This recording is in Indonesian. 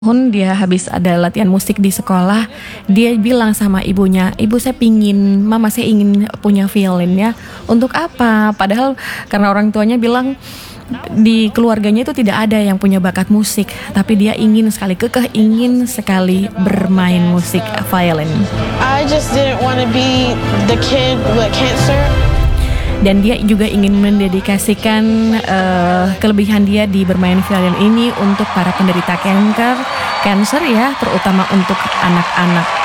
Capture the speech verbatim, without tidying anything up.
Tahun dia habis ada latihan musik di sekolah, dia bilang sama ibunya, "Ibu, saya pingin, mama saya ingin punya violin ya. Untuk apa?" Padahal karena orang tuanya bilang di keluarganya itu tidak ada yang punya bakat musik, tapi dia ingin sekali, kekeh ingin sekali bermain musik violin. I just didn't want to be the kid with cancer. Dan dia juga ingin mendedikasikan uh, kelebihan dia di bermain violin ini untuk para penderita kanker, cancer ya, terutama untuk anak-anak.